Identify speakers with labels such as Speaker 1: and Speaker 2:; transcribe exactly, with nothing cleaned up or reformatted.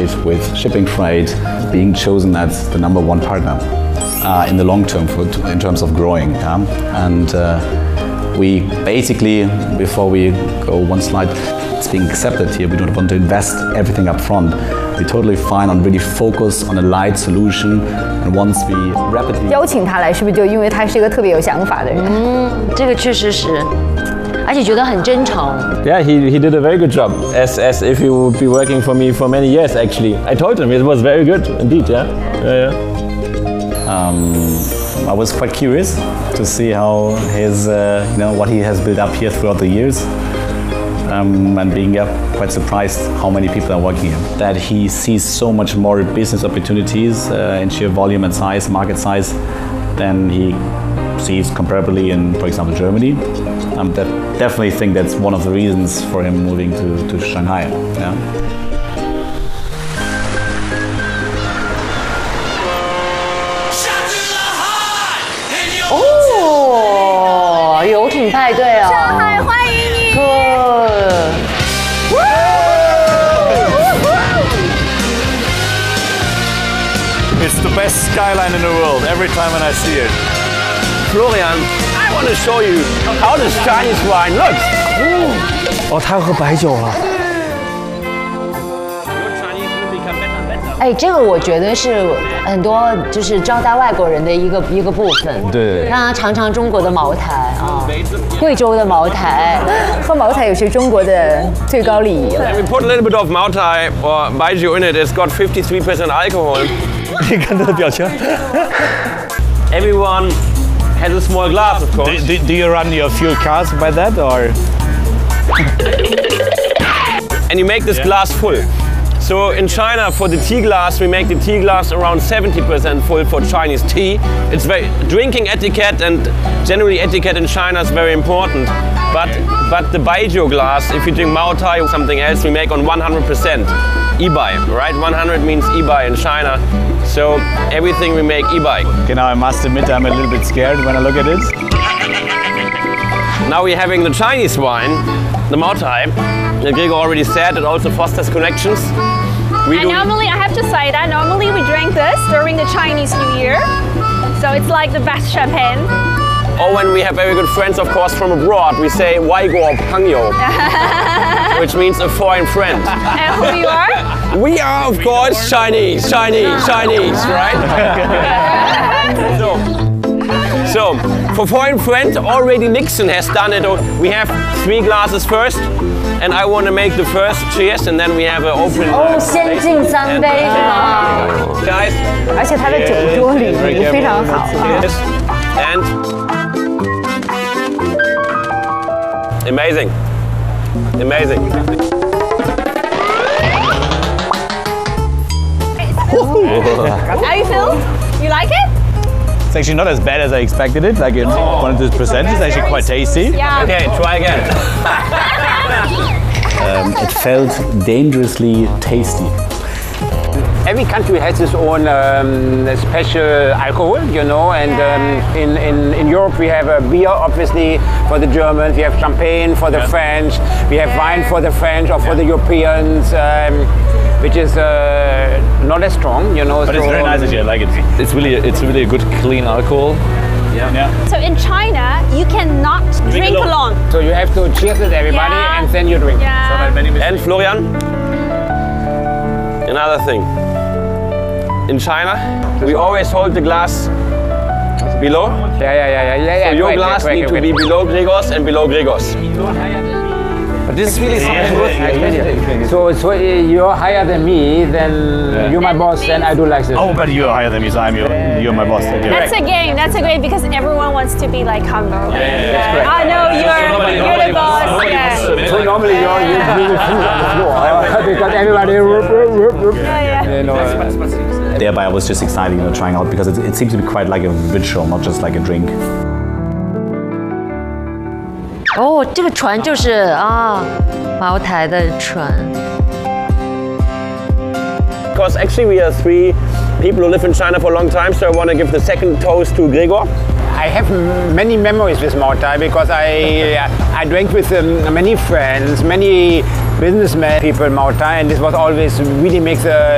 Speaker 1: associate with shipping freight, being chosen as the number one partner uh, in the long term for, in terms of growing. Yeah? And uh, we basically, before we go one slide, it's being accepted here. We don't want to invest everything up front. We're totally fine on really focus on a light solution, and once we rapidly
Speaker 2: 邀请他来，是不是就因为他是一个特别有想法的人？
Speaker 3: 嗯，这个确实是，而且觉得很真诚。
Speaker 4: Yeah, he he did a very good job, as as if he would be working for me for many years. Actually, I told him it was very good indeed. Yeah, yeah. yeah.
Speaker 1: Um, I was quite curious to see how his, uh, you know, what he has built up here throughout the years. Um, and being uh, quite surprised how many people are working here. That he sees so much more business opportunities uh, in sheer volume and size, market size, than he sees comparably in, for example, Germany. Um, that definitely think that's one of the reasons for him moving to, to Shanghai. Yeah.
Speaker 3: Oh, 游艇派对啊！
Speaker 2: 上海欢迎你。
Speaker 5: It's the best skyline in the world every time when I see it.
Speaker 4: Florian, I want to show you how this Chinese wine looks.
Speaker 6: 哦，他喝白酒了。
Speaker 3: 哎，这个我觉得是很多就是招待外国人的一个一个部分。
Speaker 6: 对，
Speaker 3: 让他尝尝中国的茅台啊，贵州的茅台。
Speaker 2: 喝茅台有些中国的最高礼仪了。
Speaker 4: And we put a little bit of Moutai or Baijiu in it. It's got fifty-three percent alcohol.
Speaker 6: 你看他的表情。
Speaker 4: Everyone has a small glass, of course.
Speaker 5: Do, do, do you run your fuel cars by that, or?
Speaker 4: And you make this glass full. So in China, for the tea glass, we make the tea glass around seventy percent full for Chinese tea. It's very drinking etiquette, and generally etiquette in China is very important. But but the Baijiu glass, if you drink Moutai or something else, we make on one hundred percent Ibai, right? one hundred means Ibai in China. So everything we make Ibai.
Speaker 5: Okay, now I must admit I'm a little bit scared when I look at it.
Speaker 4: Now we're having the Chinese wine, the Moutai. And Gregor already said it also fosters connections. We
Speaker 7: and normally, I have to say that normally we drink this during the Chinese New Year. So it's like the best champagne.
Speaker 4: Or when we have very good friends, of course, from abroad, we say "Waiguo Pangyo," which means a foreign friend.
Speaker 7: And who you are?
Speaker 4: We are, of course, Chinese, Chinese, Chinese, right? so, so, for foreign friends, already Nixon has done it. We have three glasses first, and I want to make the first cheers, and then we have an open.
Speaker 3: 哦，先敬三杯是吗
Speaker 4: ？Guys.
Speaker 2: 而且他的酒桌礼仪非常好啊。
Speaker 4: And amazing, amazing.
Speaker 7: How you feel? You like it?
Speaker 5: It's actually not as bad as I expected it. Like it, one hundred percent. It's actually quite tasty.
Speaker 7: Yeah.
Speaker 4: Okay, try again.
Speaker 1: um, it felt dangerously tasty.
Speaker 8: Every country has its own um, special alcohol, you know, and um, in, in, in Europe we have a beer, obviously, for the Germans, we have champagne for the yeah. French, we have wine for the French or for yeah. the Europeans, um, which is uh, not as strong, you know.
Speaker 5: But so, it's very nice actually, I like it. It's really, it's really a good, clean alcohol.
Speaker 8: Yeah.
Speaker 5: yeah.
Speaker 7: So in China, you cannot drink, drink alone. alone.
Speaker 8: So you have to cheers with everybody yeah. and then you drink.
Speaker 7: Yeah.
Speaker 8: So
Speaker 4: and Florian, another thing. In China, we always hold the glass below.
Speaker 8: Yeah, yeah, yeah, yeah, yeah.
Speaker 4: So your
Speaker 8: quick,
Speaker 4: glass
Speaker 8: quick,
Speaker 4: need
Speaker 8: quick,
Speaker 4: to
Speaker 8: quick.
Speaker 4: be below Gregor's and below Gregor's.
Speaker 8: But this is really something good. So, so you're higher than me, then yeah. you're my boss, then I do like this.
Speaker 5: Oh, but you're higher than me, so I'm your, you're my boss. Okay.
Speaker 7: That's a game. That's a game because everyone wants to be like humble.
Speaker 5: Yeah, yeah, yeah.
Speaker 7: Uh, oh no, you're you're the boss. Yeah.
Speaker 8: So normally you're you're the food on the floor because everybody.
Speaker 7: Yeah, yeah.
Speaker 8: You know,
Speaker 1: Thereby, I was just excited, you know, trying out because it, it seems to be quite like a ritual, not just like a drink.
Speaker 3: 哦，这个船就是啊，茅台的船。
Speaker 4: Because actually we are three people who live in China for a long time, so I want to give the second toast to Gregor.
Speaker 8: I have many memories with Moutai because I I drank with um, many friends, many businessmen, people in Moutai, and this was always really makes a